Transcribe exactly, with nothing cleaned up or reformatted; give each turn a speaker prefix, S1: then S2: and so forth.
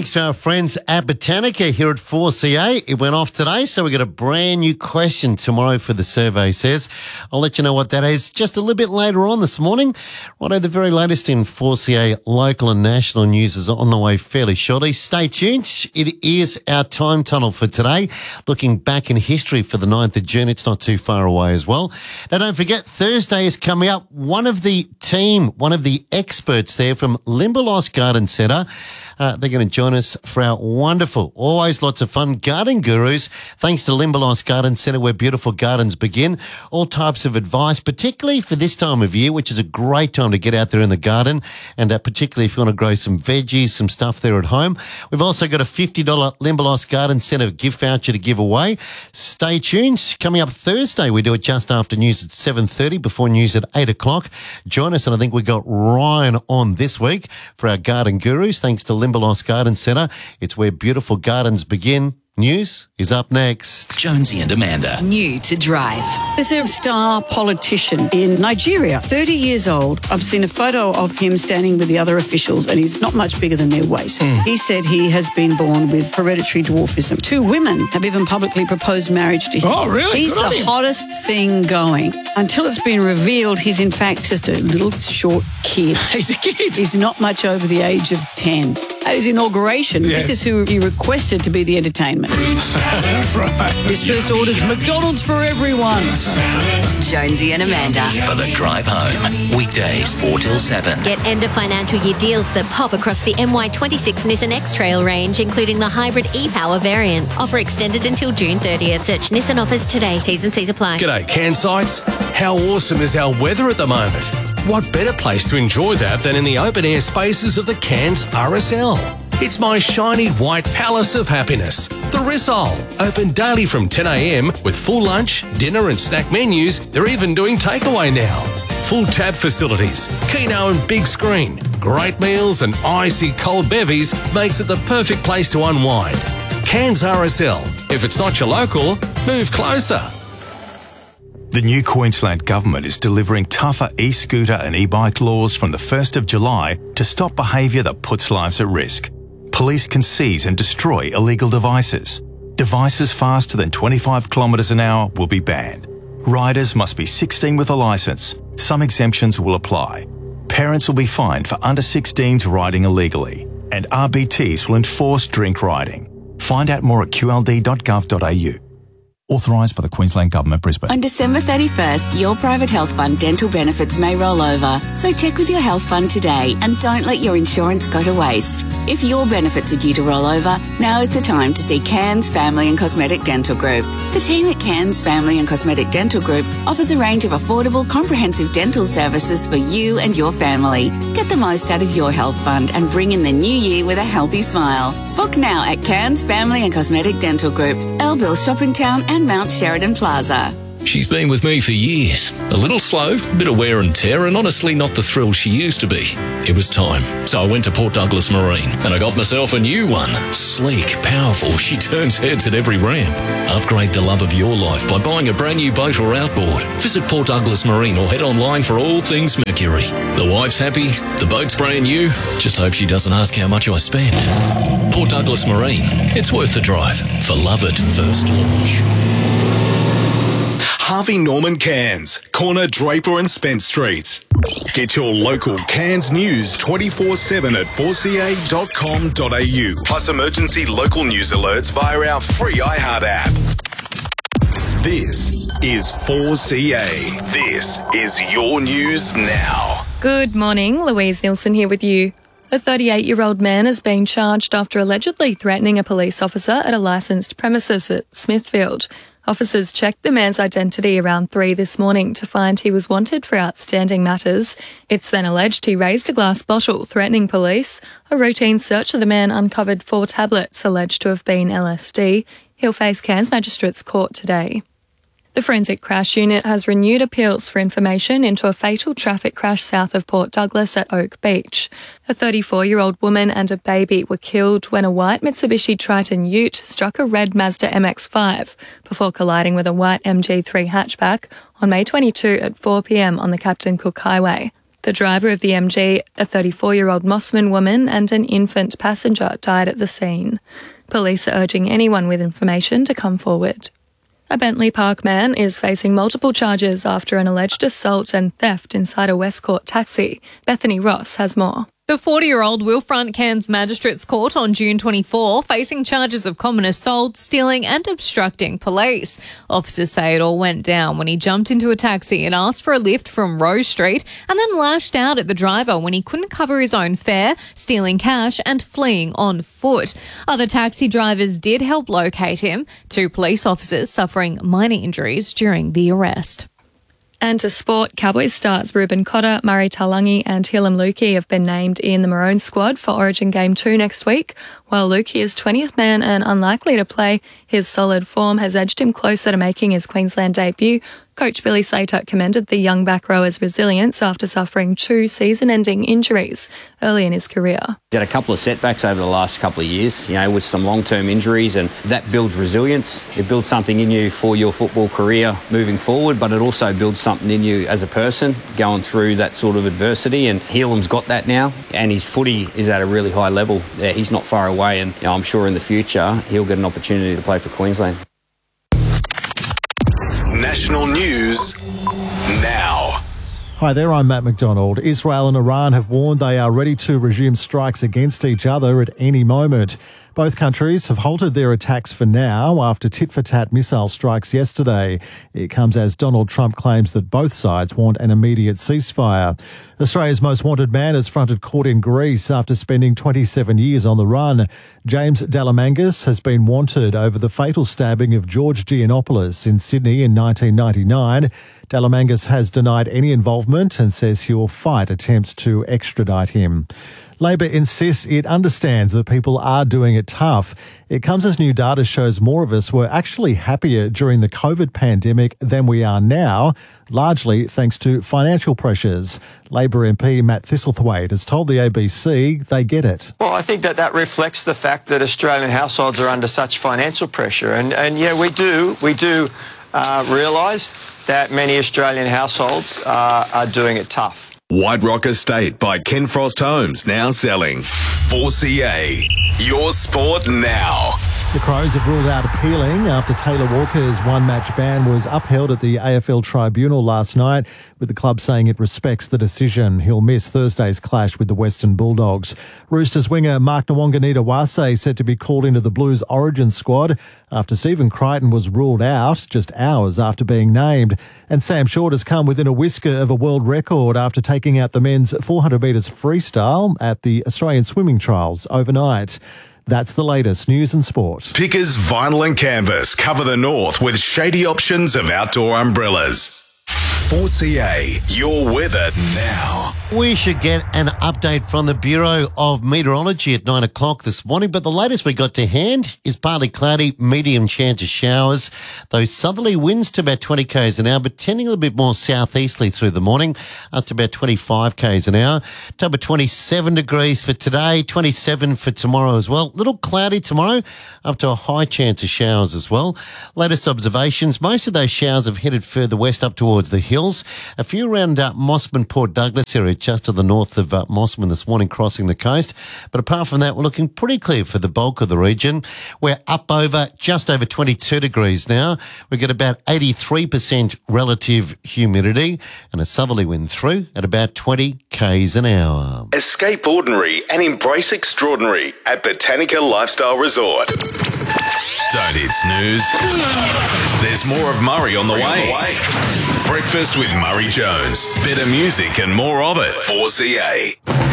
S1: thanks to our friends at Botanica here at four C A. It went off today, so we got a brand new question tomorrow for the survey says. I'll let you know what that is just a little bit later on this morning. Righto, the very latest in four C A local and national news is on the way fairly shortly. Stay tuned. It is our time tunnel for today. Looking back in history for the ninth of June. It's not too far away as well. Now, don't forget, Thursday is coming up. One of the team, one of the experts there from Limberlost Garden Centre, Uh, they're going to join us for our wonderful, always lots of fun garden gurus. Thanks to Limberlost Garden Centre, where beautiful gardens begin. All types of advice, particularly for this time of year, which is a great time to get out there in the garden. And uh, particularly if you want to grow some veggies, some stuff there at home. We've also got a fifty dollars Limberlost Garden Centre gift voucher to give away. Stay tuned. Coming up Thursday, we do it just after news at seven thirty, before news at eight o'clock. Join us, and I think we got Ryan on this week for our garden gurus. Thanks to Limberlost Garden Centre. It's where beautiful gardens begin. News is up next.
S2: Jonesy and Amanda.
S3: New to drive.
S4: There's a star politician in Nigeria, thirty years old. I've seen a photo of him standing with the other officials, and he's not much bigger than their waist. Mm. He said he has been born with hereditary dwarfism. Two women have even publicly proposed marriage to him.
S5: Oh, really?
S4: He's
S5: Good
S4: the hottest thing going. Until it's been revealed, he's in fact just a little short kid.
S5: He's a kid.
S4: He's not much over the age of ten. At his inauguration,
S5: Yeah.
S4: this is who he requested to be the entertainment.
S5: Right.
S4: His first order's McDonald's for everyone.
S3: Jonesy and Amanda.
S2: For the drive home. Weekdays four till seven.
S6: Get end of financial year deals that pop across the M Y twenty-six Nissan X-Trail range, including the hybrid e-Power variants. Offer extended until June thirtieth. Search Nissan offers today. T's and C's apply.
S7: G'day, Cansites. How awesome is our weather at the moment? What better place to enjoy that than in the open-air spaces of the Cairns R S L? It's my shiny white palace of happiness, the Rissole. Open daily from ten a m with full lunch, dinner and snack menus. They're even doing takeaway now. Full tab facilities, Keno and big screen, great meals and icy cold bevies makes it the perfect place to unwind. Cairns R S L. If it's not your local, move closer.
S8: The new Queensland Government is delivering tougher e-scooter and e-bike laws from the first of July to stop behaviour that puts lives at risk. Police can seize and destroy illegal devices. Devices faster than twenty-five kilometres an hour will be banned. Riders must be sixteen with a licence. Some exemptions will apply. Parents will be fined for under sixteens riding illegally. And R B Ts will enforce drink riding. Find out more at q l d dot gov dot a u. Authorised by the Queensland Government, Brisbane.
S9: On December thirty-first, your private health fund dental benefits may roll over. So check with your health fund today and don't let your insurance go to waste. If your benefits are due to roll over, now is the time to see Cairns Family and Cosmetic Dental Group. The team at Cairns Family and Cosmetic Dental Group offers a range of affordable, comprehensive dental services for you and your family. Get the most out of your health fund and bring in the new year with a healthy smile. Book now at Cairns Family and Cosmetic Dental Group, Elville Shopping Town and Mount Sheridan Plaza.
S2: She's been with me for years. A little slow, bit of wear and tear, and honestly not the thrill she used to be. It was time. So I went to Port Douglas Marine, and I got myself a new one. Sleek, powerful, she turns heads at every ramp. Upgrade the love of your life by buying a brand new boat or outboard. Visit Port Douglas Marine or head online for all things Mercury. The wife's happy, the boat's brand new. Just hope she doesn't ask how much I spend. Port Douglas Marine. It's worth the drive for love at first launch.
S10: Harvey Norman Cairns, corner Draper and Spence Streets. Get your local Cairns news twenty-four seven at four c a dot com dot a u. Plus emergency local news alerts via our free iHeart app. This is four C A. This is your news now.
S11: Good morning, Louise Nielsen here with you. A thirty-eight-year-old man has been charged after allegedly threatening a police officer at a licensed premises at Smithfield. Officers checked the man's identity around three this morning to find he was wanted for outstanding matters. It's then alleged he raised a glass bottle, threatening police. A routine search of the man uncovered four tablets alleged to have been L S D. He'll face Cairns Magistrates Court today. The Forensic Crash Unit has renewed appeals for information into a fatal traffic crash south of Port Douglas at Oak Beach. A thirty-four-year-old woman and a baby were killed when a white Mitsubishi Triton Ute struck a red Mazda M X five before colliding with a white M G three hatchback on May twenty-second at four p m on the Captain Cook Highway. The driver of the M G, a thirty-four-year-old Mossman woman, and an infant passenger died at the scene. Police are urging anyone with information to come forward. A Bentley Park man is facing multiple charges after an alleged assault and theft inside a Westcourt taxi. Bethany Ross has more.
S12: The forty-year-old will front Cairns Magistrates Court on June twenty-fourth, facing charges of common assault, stealing and obstructing police. Officers say it all went down when he jumped into a taxi and asked for a lift from Rose Street and then lashed out at the driver when he couldn't cover his own fare, stealing cash and fleeing on foot. Other taxi drivers did help locate him. Two police officers suffering minor injuries during the arrest.
S11: And to sport, Cowboys stars Ruben Cotter, Murray Taulagi and Hillam Lukey have been named in the Maroon squad for Origin Game two next week. While Lukey is twentieth man and unlikely to play, his solid form has edged him closer to making his Queensland debut. Coach Billy Slater commended the young back rower's resilience after suffering two season-ending injuries early in his career.
S13: He's had a couple of setbacks over the last couple of years, you know, with some long-term injuries, and that builds resilience. It builds something in you for your football career moving forward, but it also builds something in you as a person going through that sort of adversity, and Helam's got that now, and his footy is at a really high level. Yeah, he's not far away, and you know, I'm sure in the future he'll get an opportunity to play for Queensland.
S10: National news now.
S14: Hi there, I'm Matt McDonald. Israel and Iran have warned they are ready to resume strikes against each other at any moment. Both countries have halted their attacks for now after tit-for-tat missile strikes yesterday. It comes as Donald Trump claims that both sides want an immediate ceasefire. Australia's most wanted man has fronted court in Greece after spending twenty-seven years on the run. James Dalamangas has been wanted over the fatal stabbing of George Giannopoulos in Sydney in nineteen ninety-nine. Dalamangas has denied any involvement and says he will fight attempts to extradite him. Labor insists it understands that people are doing it tough. It comes as new data shows more of us were actually happier during the COVID pandemic than we are now, largely thanks to financial pressures. Labor M P Matt Thistlethwaite has told the A B C they get it.
S15: Well, I think that that reflects the fact that Australian households are under such financial pressure. And, and yeah, we do, we do uh, realise that many Australian households uh, are doing it tough.
S10: White Rock Estate by Ken Frost Homes, now selling. four C A, your sport now.
S14: The Crows have ruled out appealing after Taylor Walker's one-match ban was upheld at the A F L Tribunal last night, with the club saying it respects the decision. He'll miss Thursday's clash with the Western Bulldogs. Roosters winger Mark Nwanganita-Wase said to be called into the Blues Origin squad after Stephen Crichton was ruled out just hours after being named. And Sam Short has come within a whisker of a world record after taking out the men's four hundred metres freestyle at the Australian Swimming Trials overnight. That's the latest news and sport.
S10: Pickers Vinyl and Canvas cover the north with shady options of outdoor umbrellas. four C A, your weather now.
S1: We should get an update from the Bureau of Meteorology at nine o'clock this morning, but the latest we got to hand is partly cloudy, medium chance of showers. Those southerly winds to about twenty k's an hour, but tending a little bit more southeasterly through the morning, up to about twenty-five k's an hour. To about twenty-seven degrees for today, twenty-seven for tomorrow as well. Little cloudy tomorrow, up to a high chance of showers as well. Latest observations, most of those showers have headed further west up towards the hills. A few around uh, Mossman, Port Douglas area, just to the north of uh, Mossman this morning, crossing the coast. But apart from that, we're looking pretty clear for the bulk of the region. We're up over, just over twenty-two degrees now. We get about eighty-three percent relative humidity and a southerly wind through at about twenty k's an hour.
S10: Escape ordinary and embrace extraordinary at Botanica Lifestyle Resort. Don't hit snooze. There's more of Murray on the way. Breakfast with Murray Jones. Better music and more of it. four C A.